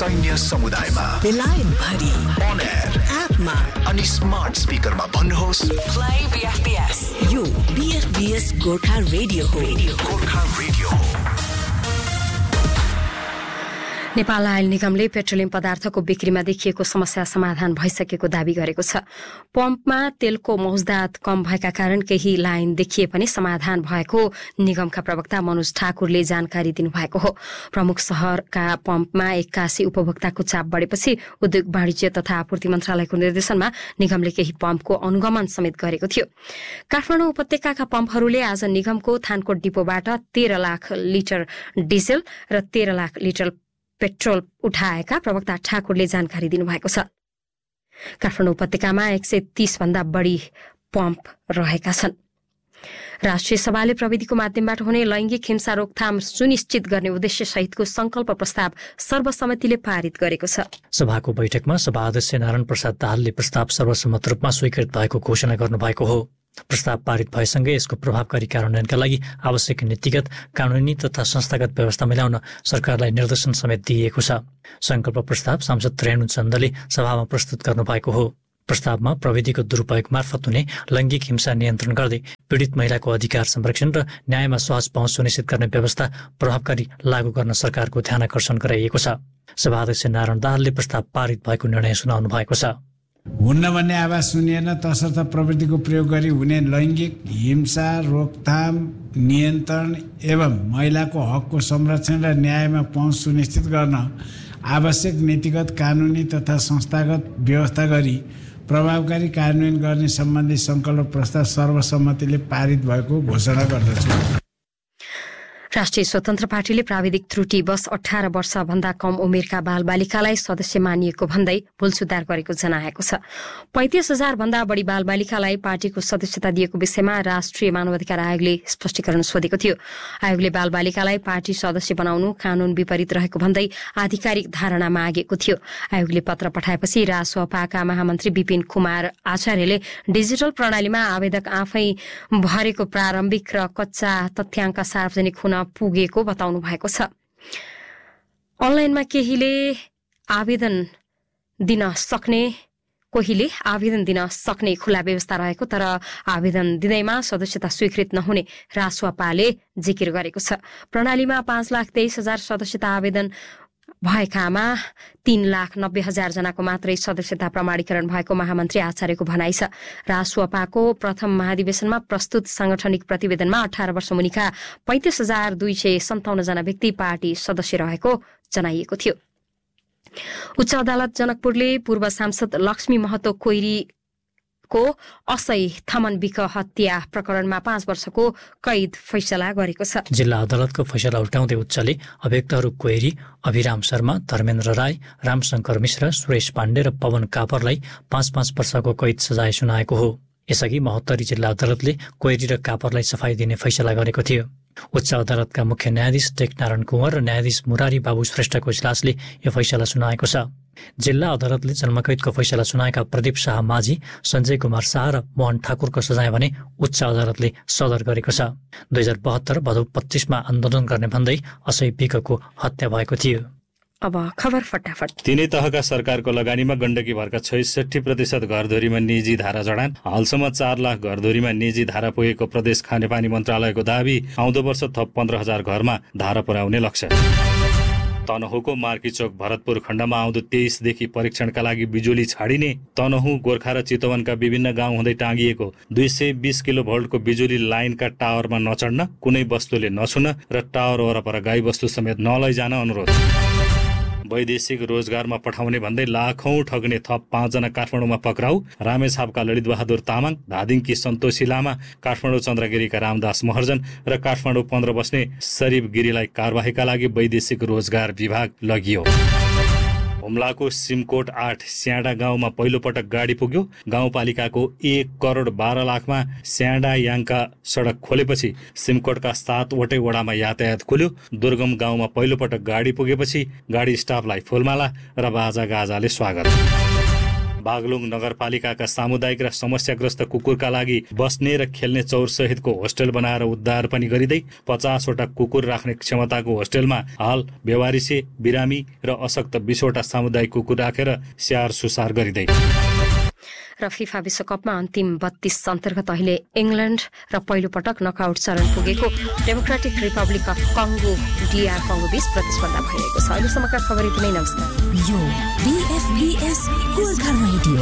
सैन्य समुदायमा, बेलायत भरि, on air, एपमा अनि स्मार्ट स्पिकरमा भन्नुहोस् प्ले बीएफबीएस। यो बीएफबीएस गोर्खा रेडियो हो। गोर्खा रेडियो हो। नेपाल आयल निगमले पेट्रोलियम पदार्थको बिक्रीमा देखिएको समस्या समाधान भइसकेको दावी गरेको छ। पम्पमा तेलको मौजदात कम भएका कारण केही लाइन देखिए पनि समाधान भएको निगमका प्रवक्ता मनोज ठाकुरले जानकारी दिनुभएको हो। प्रमुख शहरका पम्पमा 81 उपभोक्ताको चाप बढेपछि उद्योग वाणिज्य तथा आपूर्ति मन्त्रालयको निर्देशनमा निगमले केही पम्पको अनुगमन समेत गरेको थियो। काठमाडौँ उपत्यकाका पम्पहरूले आज निगमको थानकोट डिपोबाट 13 लाख लिटर डिजेल र 13 लाख लिटर पेट्रोल उठाएका प्रवक्ता ठाकुरले जानकारी दिनुभएको छ। काठमाडौँ उपत्यकामा 130 भन्दा बढी पम्प रहेका छन्। राष्ट्रिय सभाले प्रविधिको माध्यमबाट हुने लैंगिक हिंसा रोकथाम सुनिश्चित गर्ने उद्देश्य सहितको संकल्प प्रस्ताव सर्वसम्मतिले पारित गरेको छ। सभाको बैठकमा सभा अध्यक्ष नारायण प्रसाद दाहालले प्रस्ताव सर्वसम्मत रूपमा स्वीकृत भएको घोषणा गर्नुभएको हो। प्रस्ताव पारित भएसँगै यसको प्रभावकारी कार्यान्वयनका लागि आवश्यक नीतिगत, कानूनी तथा संस्थागत व्यवस्था मिलाउन सरकारलाई निर्देशन समेत दिइएको छ। संकल्प प्रस्ताव सांसद रेणु चन्दले सभामा प्रस्तुत गर्नुभएको हो। प्रस्तावमा प्रविधिको दुरुपयोग मार्फत हुने लैंगिक हिंसा नियन्त्रण गर्दै पीडित महिलाको अधिकार संरक्षण र न्यायमा सहज पहुँच सुनिश्चित गर्ने व्यवस्था प्रभावकारी लागू गर्न सरकारको ध्यानाकर्षण गराइएको छ। सभाध्यक्ष नारायण दाहालले प्रस्ताव पारित भएको निर्णय सुनाउनु भएको छ। हुन्न भन्ने आवाज सुनिएन, तसर्थ प्रविधिको प्रयोग गरी हुने लैंगिक हिंसा रोकथाम, नियन्त्रण एवं महिलाको हकको संरक्षण र न्यायमा पहुँच सुनिश्चित गर्न आवश्यक नीतिगत, कानूनी तथा संस्थागत व्यवस्था गरी प्रभावकारी कार्यान्वयन गर्ने सम्बन्धी संकल्प प्रस्ताव सर्वसम्मतिले पारित भएको घोषणा गर्दछु। राष्ट्रिय स्वतन्त्र पार्टीले प्राविधिक त्रुटि बस 18 वर्षभन्दा कम उमेरका बालबालिकालाई सदस्य मानिएको भन्दै भूल सुधार गरेको जनाएको छ। 35,000 भन्दा बढी बालबालिकालाई पार्टीको सदस्यता दिएको विषयमा राष्ट्रिय मानवाधिकार आयोगले स्पष्टीकरण सोधेको थियो। आयोगले बालबालिकालाई पार्टी सदस्य बनाउनु कानून विपरीत रहेको भन्दै आधिकारिक धारणा मागेको थियो। आयोगले पत्र पठाएपछि रासपाका महामन्त्री विपिन कुमार आचार्यले डिजिटल प्रणालीमा आवेदक आफै भरेको प्रारम्भिक र कच्चा तथ्याङ्क सार्वजनिक हुन पुगेको बताउनु भएको छ। अनलाइनमा कोहीले आवेदन दिन सक्ने खुला व्यवस्था रहेको, तर आवेदन दिँदैमा सदस्यता स्वीकृत नहुने रासपाले जिकिर गरेको छ। प्रणालीमा 5,23,000 सदस्यता आवेदन भएकामा 3,90,000 जनाको मात्रै सदस्यता प्रमाणीकरण भएको महामन्त्री आचार्यको भनाइ छ। रासपाको प्रथम महाधिवेशनमा प्रस्तुत सांगठनिक प्रतिवेदनमा 18 वर्ष मुनिका 35,257 जना व्यक्ति पार्टी सदस्य रहेको जनाइएको थियो। उच्च अदालत जनकपुरले पूर्व सांसद लक्ष्मी महतो कोइरीको असै थमन बिक हत्या प्रकरणमा 5 वर्षको कैद फैसला गरेको छ। जिल्ला अदालतको फैसला उल्टाउँदै उच्चले अभियुक्तहरू कोइरी, अभिराम शर्मा, धर्मेन्द्र राई, रामशंकर मिश्र, सुरेश पाण्डे र पवन कापरलाई 5-5 वर्षको कैद सजाय सुनाएको हो। यसअघि महोत्तरी जिल्ला अदालतले कोइरी र कापरलाई सफाई दिने फैसला गरेको थियो। उच्च अदालतका मुख्य न्यायाधीश टेकनारायण कुँवर र न्यायाधीश मुरारी बाबु श्रेष्ठको इजलासले यो फैसला सुनाएको छ। जिल्ला अदालतले जन्मकैदको फैसला सुनाएका प्रदीप शाह माझी, सञ्जय कुमार शाह र मोहन ठाकुरको सजाय भने उच्च अदालतले सदर गरेको छ। 2072 भदौ 25 आन्दोलन गर्ने भन्दै असै बिकको हत्या भएको थियो। अब खबर फटाफट। तीनै तहका सरकारको लगानीमा गण्डकी भरका 66% घरधुरीमा निजी धारा जडान। हालसम्म 4 लाख घरधुरीमा निजी धारा पुगेको प्रदेश खानेपानी मन्त्रालयको दावी। आउँदो वर्ष थप 15,000 घरमा धारा पुर्याउने लक्ष्य। तनहुँको मार्कीचोक भरतपुर खण्डमा आउँदो 23 देखि परीक्षणका लागि बिजुली छाडिने। तनहुँ, गोर्खा र चितवनका विभिन्न गाउँ हुँदै टाँगिएको 220 किलो भोल्टको बिजुली लाइनका टावरमा नचढ्न, कुनै वस्तुले नछुन र टावर वरपर गाई वस्तु समेत नलैजान अनुरोध। वैदेशिक रोजगारमा पठाउने भन्दै लाखौं ठग्ने थप 5 जना काठमाडौँमा पक्राउ। रामेछापका ललित बहादुर तामाङ, धादिङकी सन्तोषी लामा, काठमाडौँ चन्द्रगिरीका रामदास महर्जन र काठमाडौँ 15 बस्ने शरीफ गिरीलाई कारबाहीका लागि वैदेशिक रोजगार विभाग लगियो। हुम्लाको सिमकोट 8 स्याडा गाउँमा पहिलोपटक गाडी पुग्यो। गाउँपालिकाको 1,12 लाखमा स्याडा याङका सडक खोलेपछि सिमकोटका 7वटै वडामा यातायात खुल्यो। दुर्गम गाउँमा पहिलोपटक गाडी पुगेपछि गाडी स्टाफलाई फुलमाला र बाजा गाजाले स्वागत। बागलुङ नगरपालिकाका सामुदायिक र समस्याग्रस्त कुकुरका लागि बस्ने र खेल्ने चौर सहितको होस्टेल बनाएर उद्धार पनि गरिँदै 50 वटा कुकुर राख्ने क्षमताको होस्टेलमा हाल बेवारिसे, बिरामी र अशक्त 20 वटा सामुदायिक कुकुर राखेर स्याहार सुसार गरिँदै। र फिफा विश्वकपमा अन्तिम 32 अन्तर्गत अहिले इङ्ल्याण्ड र पहिलो पटक नकआउट चरण पुगेको डेमोक्रेटिक रिपब्लिक अफ कङ्गो DR कङ्गो बीच प्रतिस्पर्धा भइरहेको छ। अहिलेसम्मका खबर यति नै। नमस्कार। यो BFBS गोर्खा रेडियो।